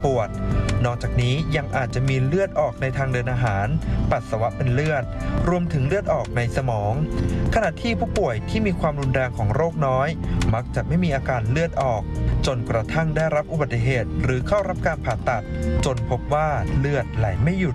ปวดนอกจากนี้ยังอาจจะมีเลือดออกในทางเดินอาหารปัสสาวะเป็นเลือดรวมถึงเลือดออกในสมองขณะที่ผู้ป่วยที่มีความรุนแรงของโรคน้อยมักจะไม่มีอาการเลือดออกจนกระทั่งได้รับอุบัติเหตุหรือเข้ารับการผ่าตัดจนพบว่าเลือดไหลไม่หยุด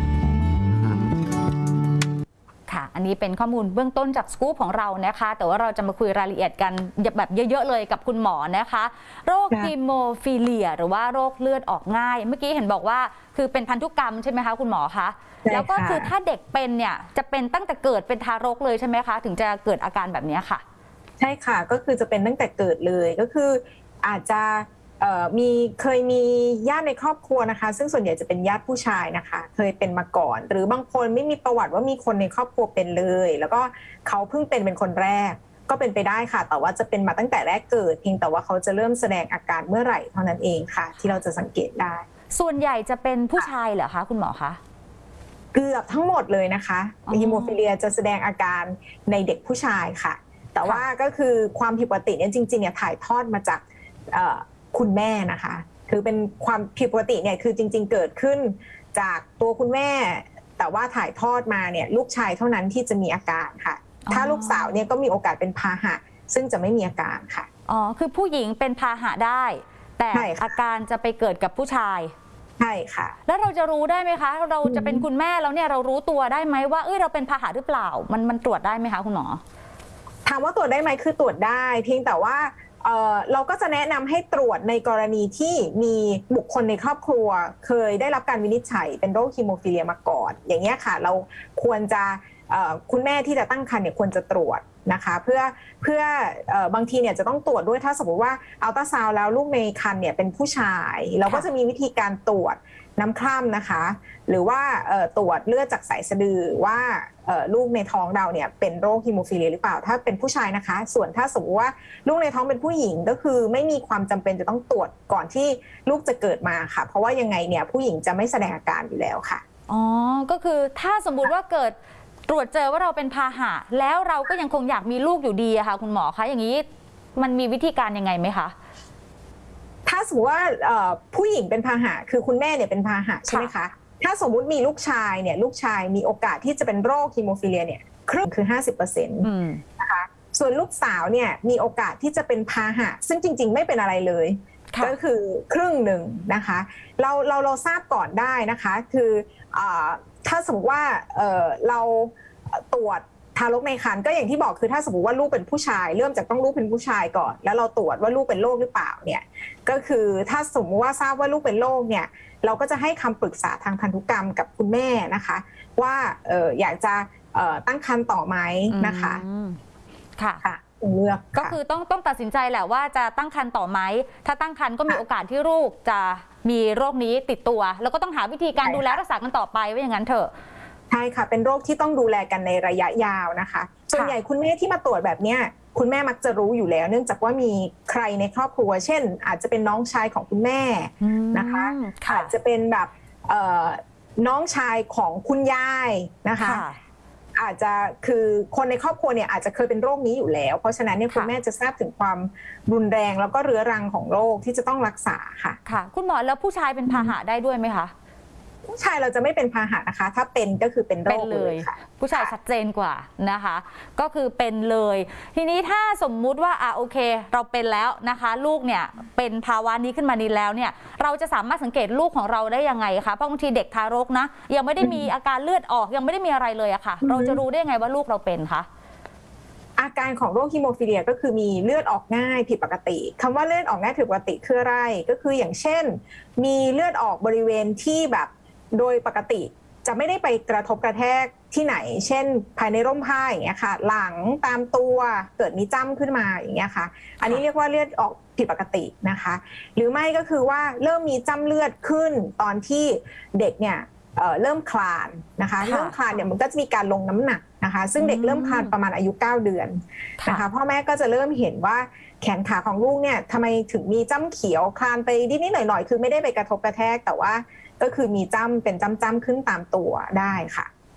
อันนี้เป็นข้อมูลเบื้องต้นจากสกู๊ปของเรานะคะแต่ว่าเราจะมาคุยรายละเอียดกันแบบเยอะๆเลยกับคุณหมอนะคะโรคฮีโมฟิเลียหรือว่าโรคเลือดออกง่ายเมื่อกี้เห็นบอกว่าคือเป็นพันธุกรรมใช่ไหมคะคุณหมอคะแล้วก็คือถ้าเด็กเป็นเนี่ยจะเป็นตั้งแต่เกิดเป็นทารกเลยใช่ไหมคะถึงจะเกิดอาการแบบนี้ค่ะใช่ค่ะก็คือจะเป็นตั้งแต่เกิดเลยก็คืออาจจะเคยมีญาติในครอบครัวนะคะซึ่งส่วนใหญ่จะเป็นญาติผู้ชายนะคะเคยเป็นมาก่อนหรือบางคนไม่มีประวัติว่ามีคนในครอบครัวเป็นเลยแล้วก็เขาเพิ่งเป็นคนแรกก็เป็นไปได้ค่ะแต่ว่าจะเป็นมาตั้งแต่แรกเกิดเพียงแต่ว่าเขาจะเริ่มแสดงอาการเมื่อไหร่เท่านั้นเองค่ะที่เราจะสังเกตได้ส่วนใหญ่จะเป็นผู้ชายเหรอคะคุณหมอคะเกือบทั้งหมดเลยนะคะฮีโมฟิเลียจะแสดงอาการในเด็กผู้ชายค่ะแต่ว่าก็คือความผิดปกติเนี่ยจริงๆเนี่ยถ่ายทอดมาจากคุณแม่นะคะคือเป็นความผิดปกติเนี่ยคือจริงๆเกิดขึ้นจากตัวคุณแม่แต่ว่าถ่ายทอดมาเนี่ยลูกชายเท่านั้นที่จะมีอาการค่ะถ้าลูกสาวเนี่ยก็มีโอกาสเป็นพาหะซึ่งจะไม่มีอาการค่ะอ๋อคือผู้หญิงเป็นพาหะได้แต่อาการจะไปเกิดกับผู้ชายใช่ค่ะแล้วเราจะรู้ได้ไหมคะเราจะเป็นคุณแม่แล้วเนี่ยเรารู้ตัวได้ไหมว่าเราเป็นพาหะหรือเปล่ามันตรวจได้ไหมคะคุณหมอถามว่าตรวจได้ไหมคือตรวจได้เพียงแต่ว่าเราก็จะแนะนำให้ตรวจในกรณีที่มีบุคคลในครอบครัวเคยได้รับการวินิจฉัยเป็นโรคฮีโมฟิเลียมาก่อนอย่างเงี้ยค่ะเราควรจะคุณแม่ที่จะตั้งครรภ์เนี่ยควรจะตรวจนะคะเพื่อบางทีเนี่ยจะต้องตรวจด้วยถ้าสมมติว่าอัลตราซาวด์แล้วลูกในครรภ์เนี่ยเป็นผู้ชายเราก็จะมีวิธีการตรวจน้ำคร่ำนะคะหรือว่าตรวจเลือดจากสายสะดือว่าลูกในท้องเราเนี่ยเป็นโรคฮีโมฟิเลียหรือเปล่าถ้าเป็นผู้ชายนะคะส่วนถ้าสมมติว่าลูกในท้องเป็นผู้หญิงก็คือไม่มีความจำเป็นจะต้องตรวจก่อนที่ลูกจะเกิดมาค่ะเพราะว่ายังไงเนี่ยผู้หญิงจะไม่แสดงอาการอยู่แล้วค่ะอ๋อก็คือถ้าสมมุติว่าเกิดตรวจเจอว่าเราเป็นพาหะแล้วเราก็ยังคงอยากมีลูกอยู่ดีอะค่ะคุณหมอคะอย่างนี้มันมีวิธีการยังไงไหมคะถ้าสมมติว่าผู้หญิงเป็นพาหะคือคุณแม่เนี่ยเป็นพาหะใช่ไหมคะถ้าสมมุติมีลูกชายเนี่ยลูกชายมีโอกาสที่จะเป็นโรคฮีโมฟิเลียเนี่ยครึ่งคือ 50% นะคะส่วนลูกสาวเนี่ยมีโอกาสที่จะเป็นพาหะซึ่งจริงๆไม่เป็นอะไรเลยก็คือครึ่งหนึ่งนะคะเราทราบก่อนได้นะคะคือถ้าสมมติว่าเราตรวจทารกในครรภ์ก็อย่างที่บอกคือถ้าสมมติว่าลูกเป็นผู้ชายเริ่มจากต้องลูกเป็นผู้ชายก่อนแล้วเราตรวจว่าลูกเป็นโรคหรือเปล่าเนี่ยก็คือถ้าสมมติว่าทราบว่าลูกเป็นโรคเนี่ยเราก็จะให้คำปรึกษาทางพันธุกรรมกับคุณแม่นะคะว่าอยากจะตั้งครรภ์ต่อไหมนะคะค่ะเลือกก็คือต้องตัดสินใจแหละว่าจะตั้งครรภ์ต่อไหมถ้าตั้งครรภ์ก็มีโอกาสที่ลูกจะมีโรคนี้ติดตัวแล้วก็ต้องหาวิธีการดูแลรักษากันต่อไปว่าอย่างนั้นเถอะใช่ค่ะเป็นโรคที่ต้องดูแลกันในระยะยาวนะคะส่วนใหญ่คุณแม่ที่มาตรวจแบบนี้คุณแม่มักจะรู้อยู่แล้วเนื่องจากว่ามีใครในครอบครัวเช่นอาจจะเป็นน้องชายของคุณแม่นะคะอาจจะเป็นแบบน้องชายของคุณยายนะคะอาจจะคือคนในครอบครัวเนี่ยอาจจะเคยเป็นโรคนี้อยู่แล้วเพราะฉะนั้นเนี่ยคุณแม่จะทราบถึงความรุนแรงแล้วก็เรื้อรังของโรคที่จะต้องรักษาค่ะค่ะคุณหมอแล้วผู้ชายเป็นพาหะได้ด้วยไหมคะผู้ชายเราจะไม่เป็นพาหะนะคะถ้าเป็นก็คือเป็นโรคเลยค่ะผู้ชายชัดเจนกว่านะคะก็คือเป็นเลยทีนี้ถ้าสมมุติว่าโอเคเราเป็นแล้วนะคะลูกเนี่ยเป็นภาวะนี้ขึ้นมานี้แล้วเนี่ยเราจะสามารถสังเกตลูกของเราได้ยังไงคะเพราะบางทีเด็กทารกนะยังไม่ได้มีอาการเลือดออกยังไม่ได้มีอะไรเลยอะค่ะเราจะรู้ได้ยังไงว่าลูกเราเป็นคะอาการของโรคฮีโมฟิเลียก็คือมีเลือดออกง่ายผิดปกติคำว่าเลือดออกง่ายผิดปกติคืออะไรก็คืออย่างเช่นมีเลือดออกบริเวณที่แบบโดยปกติจะไม่ได้ไปกระทบกระแทกที่ไหนเช่นภายในร่มผ้าอย่างเงี้ยค่ะหลังตามตัวเกิดมีจ้ำขึ้นมาอย่างเงี้ยค่ะอันนี้เรียกว่าเลือดออกผิดปกตินะคะหรือไม่ก็คือว่าเริ่มมีจ้ำเลือดขึ้นตอนที่เด็กเนี่ยเริ่มคลานนะคะเริ่มคลานเนี่ยมันก็จะมีการลงน้ำหนักนะคะซึ่งเด็กเริ่มคลานประมาณอายุ9 เดือนนะคะพ่อแม่ก็จะเริ่มเห็นว่าแขนขาของลูกเนี่ยทำไมถึงมีจ้ำเขียวคลานไปนิดๆหน่อยๆคือไม่ได้ไปกระทบกระแทกแต่ว่าก็คือมีจ้ำเป็นจ้ำขึ้นตามตัวได้ค่ะ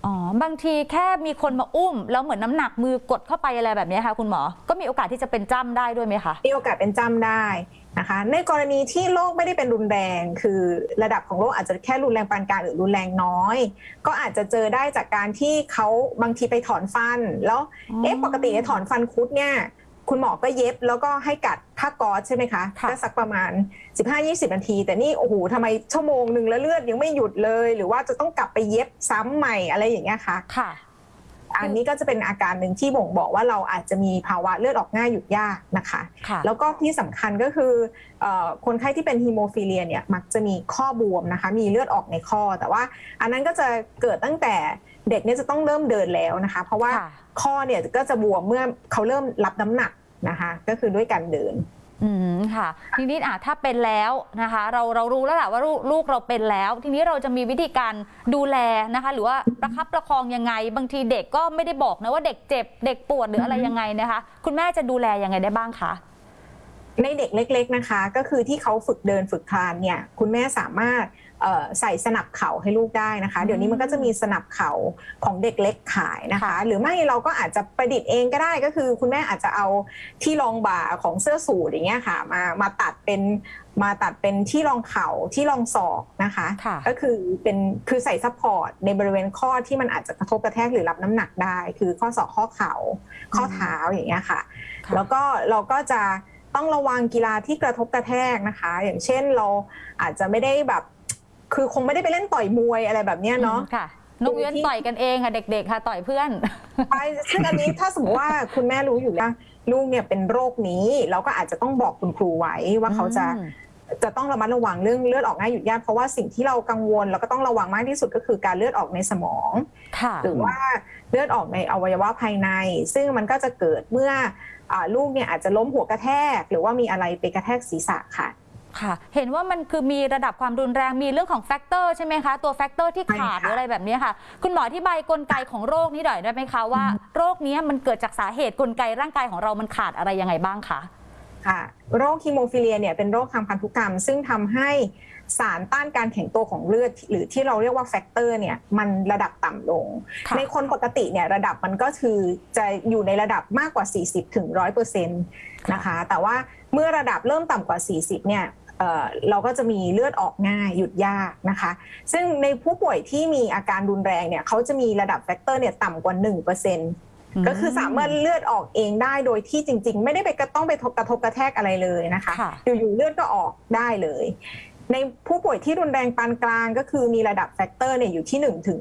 อ๋อบางทีแค่มีคนมาอุ้มแล้วเหมือนน้ำหนักมือกดเข้าไปอะไรแบบนี้ค่ะคุณหมอก็มีโอกาสที่จะเป็นจ้ำได้ด้วยไหมคะมีโอกาสเป็นจ้ำได้นะคะในกรณีที่โรคไม่ได้เป็นรุนแรงคือระดับของโรคอาจจะแค่รุนแรงปานกลางหรือรุนแรงน้อยก็อาจจะเจอได้จากการที่เขาบางทีไปถอนฟันแล้วปกติถอนฟันคุดเนี่ยคุณหมอก็เย็บแล้วก็ให้กัดผ้าก๊อซใช่ไหมคะก็สักประมาณ 15-20 นาทีแต่นี่โอ้โหทำไมชั่วโมงหนึ่งแล้วเลือดยังไม่หยุดเลยหรือว่าจะต้องกลับไปเย็บซ้ำใหม่อะไรอย่างเงี้ยค่ะอันนี้ก็จะเป็นอาการหนึ่งที่บ่งบอกว่าเราอาจจะมีภาวะเลือดออกง่ายหยุดยากนะคะแล้วก็ที่สำคัญก็คือคนไข้ที่เป็นฮีโมฟิเลียเนี่ยมักจะมีข้อบวมนะคะมีเลือดออกในข้อแต่ว่าอันนั้นก็จะเกิดตั้งแต่เด็กเนี่ยจะต้องเริ่มเดินแล้วนะคะเพราะว่าข้อเนี่ยก็จะบวมเมื่อเขาเริ่มรับน้ำหนักนะคะก็คือด้วยการเดินค่ะทีนี้ถ้าเป็นแล้วนะคะเรารู้แล้วแหละว่าลูกเราเป็นแล้วทีนี้เราจะมีวิธีการดูแลนะคะหรือว่าประคับประคองยังไงบางทีเด็กก็ไม่ได้บอกนะว่าเด็กเจ็บเด็กปวดหรืออะไรยังไงนะคะคุณแม่จะดูแลยังไงได้บ้างคะในเด็กเล็กๆนะคะก็คือที่เขาฝึกเดินฝึกคลานเนี่ยคุณแม่สามารถใส่สนับเข่าให้ลูกได้นะคะเดี๋ยวนี้มันก็จะมีสนับเข่าของเด็กเล็กขายนะคะหรือไม่เราก็อาจจะประดิษฐ์เองก็ได้ก็คือคุณแม่อาจจะเอาที่รองบ่าของเสื้อสูทอย่างเงี้ยค่ะมาตัดเป็นที่รองเข่าที่รองศอกนะคะก็คือใส่ซัพพอร์ตในบริเวณข้อที่มันอาจจะกระทบกระแทกหรือรับน้ำหนักได้คือข้อศอกข้อเข่าข้อเท้าอย่างเงี้ยค่ะแล้วก็เราก็จะต้องระวังกีฬาที่กระทบกระแทกนะคะอย่างเช่นเราอาจจะไม่ได้แบบคือคงไม่ได้ไปเล่นต่อยมวยอะไรแบบนี้เนาะค่ะนกเว้นต่อยกันเองค่ะเด็กๆค่ะต่อยเพื่อนใช่ซึ่งอันนี้ถ้าสมมติว่าคุณแม่รู้อยู่แล้วลูกเนี่ยเป็นโรคนี้เราก็อาจจะต้องบอกคุณครูไว้ว่าเขาจะต้องระมัดระวังเรื่องเลือดออกง่ายหยุดยากเพราะว่าสิ่งที่เรากังวลแล้วก็ต้องระวังมากที่สุดก็คือการเลือดออกในสมองหรือว่าเลือดออกในอวัยวะภายในซึ่งมันก็จะเกิดเมื่อลูกเนี่ยอาจจะล้มหัวกระแทกหรือว่ามีอะไรไปกระแทกศีรษะค่ะเห็นว่ามันคือมีระดับความรุนแรงมีเรื่องของแฟกเตอร์ใช่ไหมคะตัวแฟกเตอร์ที่ขาดหรืออะไรแบบนี้ค่ะคุณหมออธิบายกลไกของโรคนี้หน่อยได้ไหมคะว่าโรคนี้มันเกิดจากสาเหตุกลไกร่างกายของเรามันขาดอะไรยังไงบ้างคะค่ะโรคฮีโมฟิเลียเนี่ยเป็นโรคทางพันธุกรรมซึ่งทำให้สารต้านการแข็งตัวของเลือดหรือที่เราเรียกว่าแฟกเตอร์เนี่ยมันระดับต่ำลงในคนปกติเนี่ยระดับมันก็คือจะอยู่ในระดับมากกว่า 40-100% นะคะแต่ว่าเมื่อระดับเริ่มต่ำกว่า 40เนี่ยเราก็จะมีเลือดออกง่ายหยุดยากนะคะซึ่งในผู้ป่วยที่มีอาการรุนแรงเนี่ยเขาจะมีระดับแฟกเตอร์เนี่ยต่ำกว่า 1%ก็คือสามารถเลือดออกเองได้โดยที่จริงๆไม่ได้ไปต้องไปกระทบกระแทกอะไรเลยนะคะอยู่ๆเลือดก็ออกได้เลยในผู้ป่วยที่รุนแรงปานกลางก็คือมีระดับแฟกเตอร์เนี่ยอยู่ที่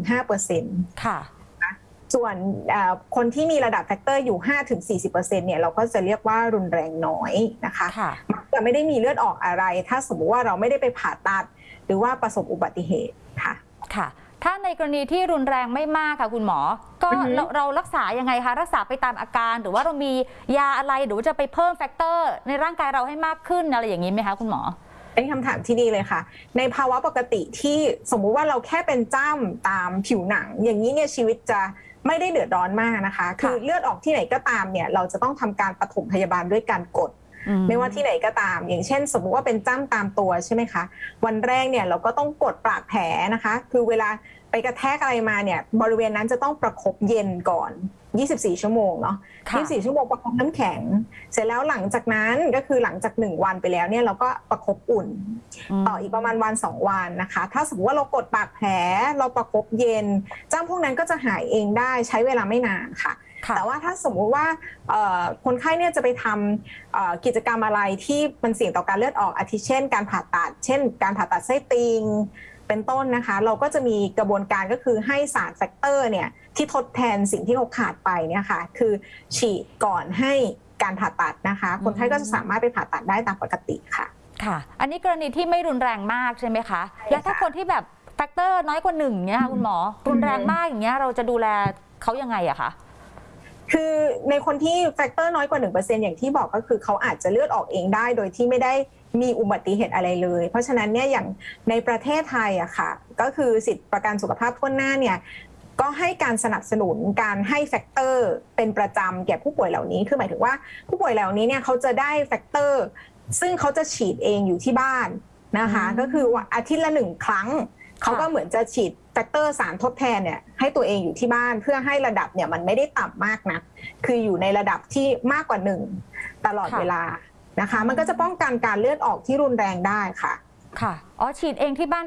1-5% ค่ะส่วนคนที่มีระดับแฟกเตอร์อยู่ 5-40% เนี่ยเราก็จะเรียกว่ารุนแรงน้อยนะคะจะไม่ได้มีเลือดออกอะไรถ้าสมมติว่าเราไม่ได้ไปผ่าตัดหรือว่าประสบอุบัติเหตุค่ะถ้าในกรณีที่รุนแรงไม่มากค่ะคุณหมอก็เรารักษายังไงคะรักษาไปตามอาการหรือว่าเรามียาอะไรหรือว่าจะไปเพิ่มแฟกเตอร์ในร่างกายเราให้มากขึ้นอะไรอย่างนี้ไหมคะคุณหมอเป็นคำถามที่ดีเลยค่ะในภาวะปกติที่สมมุติว่าเราแค่เป็นจ้ำตามผิวหนังอย่างนี้เนี่ยชีวิตจะไม่ได้เดือดร้อนมากนะคะคือเลือดออกที่ไหนก็ตามเนี่ยเราจะต้องทำการปฐมพยาบาลด้วยการกดไม่ว่าที่ไหนก็ตามอย่างเช่นสมมุติว่าเป็นจ้ำตามตัวใช่ไหมคะวันแรกเนี่ยเราก็ต้องกดปากแผลนะคะคือเวลาไปกระแทกอะไรมาเนี่ยบริเวณนั้นจะต้องประคบเย็นก่อน24 ชั่วโมงเนาะ24 ชั่วโมงประคบน้ำแข็งเสร็จแล้วหลังจากนั้นก็คือหลังจาก1วันไปแล้วเนี่ยเราก็ประคบอุ่นต่ออีกประมาณวัน2วันนะคะถ้าสมมติว่าเรากดปากแผลเราประคบเย็นจ้ำพวกนั้นก็จะหายเองได้ใช้เวลาไม่นานค่ะแต่ว่าถ้าสมมุติว่าคนไข้เนี่ยจะไปทำกิจกรรมอะไรที่มันเสี่ยงต่อการเลือดออกอาทิเช่นการผ่าตัดเช่นการผ่าตัดไส้ติ่งเป็นต้นนะคะเราก็จะมีกระบวนการก็คือให้สารแฟกเตอร์เนี่ยที่ทดแทนสิ่งที่เขาขาดไปเนี่ยค่ะคือฉีดก่อนให้การผ่าตัดนะคะคนไข้ก็จะสามารถไปผ่าตัดได้ตามปกติค่ะค่ะอันนี้กรณีที่ไม่รุนแรงมากใช่ไหมคะและถ้าคนที่แบบแฟกเตอร์น้อยกว่า1เนี่ยคุณหมอรุนแรงมากอย่างเงี้ยเราจะดูแลเขายังไงอะคะคือในคนที่แฟกเตอร์น้อยกว่า 1% อย่างที่บอกก็คือเขาอาจจะเลือดออกเองได้โดยที่ไม่ได้มีอุบัติเหตุอะไรเลยเพราะฉะนั้นเนี่ยอย่างในประเทศไทยอะค่ะก็คือสิทธิประกันสุขภาพทั่วหน้าเนี่ยก็ให้การสนับสนุนการให้แฟกเตอร์เป็นประจำแก่ผู้ป่วยเหล่านี้คือหมายถึงว่าผู้ป่วยเหล่านี้เนี่ยเขาจะได้แฟกเตอร์ซึ่งเขาจะฉีดเองอยู่ที่บ้านนะคะก็คือว่าอาทิตย์ละ1 ครั้งเขาก็เหมือนจะฉีดแฟกเตอร์สารทดแทนเนี่ยให้ตัวเองอยู่ที่บ้านเพื่อให้ระดับเนี่ยมันไม่ได้ต่ำมากนะคืออยู่ในระดับที่มากกว่า1ตลอดเวลานะคะมันก็จะป้องกันการเลือดออกที่รุนแรงได้ค่ะค่ะอ๋อฉีดเองที่บ้าน